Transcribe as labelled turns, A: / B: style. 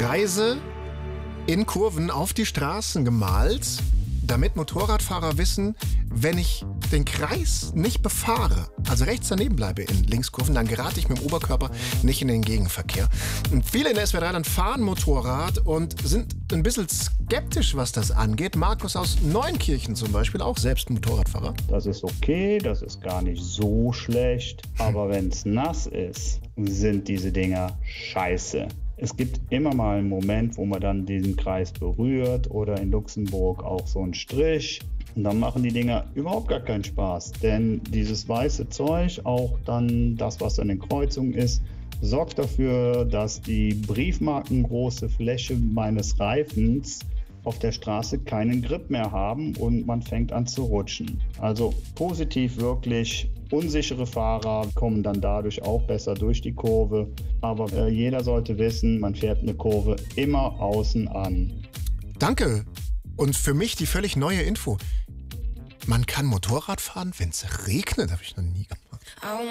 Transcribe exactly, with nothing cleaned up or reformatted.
A: Kreise in Kurven auf die Straßen gemalt, damit Motorradfahrer wissen, wenn ich den Kreis nicht befahre, also rechts daneben bleibe in Linkskurven, dann gerate ich mit dem Oberkörper nicht in den Gegenverkehr. Und viele in der S W R drei dann fahren Motorrad und sind ein bisschen skeptisch, was das angeht. Markus aus Neunkirchen zum Beispiel, auch selbst Motorradfahrer.
B: Das ist okay, das ist gar nicht so schlecht, aber wenn es nass ist, sind diese Dinger scheiße. Es gibt immer mal einen Moment, wo man dann diesen Kreis berührt oder in Luxemburg auch so einen Strich. Und dann machen die Dinger überhaupt gar keinen Spaß. Denn dieses weiße Zeug, auch dann das, was an den Kreuzungen ist, sorgt dafür, dass die briefmarkengroße Fläche meines Reifens auf der Straße keinen Grip mehr haben und man fängt an zu rutschen. Also positiv wirklich, unsichere Fahrer kommen dann dadurch auch besser durch die Kurve. Aber äh, jeder sollte wissen, man fährt eine Kurve immer außen an.
A: Danke. Und für mich die völlig neue Info. Man kann Motorrad fahren, wenn es regnet, habe ich noch nie gemacht.